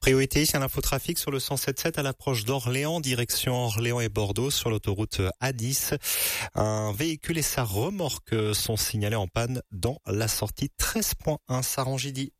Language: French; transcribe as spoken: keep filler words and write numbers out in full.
Priorité à l'infotrafic sur le cent sept sept à l'approche d'Orléans, direction Orléans et Bordeaux sur l'autoroute A dix. Un véhicule et sa remorque sont signalés en panne dans la sortie treize point un Sarangidi.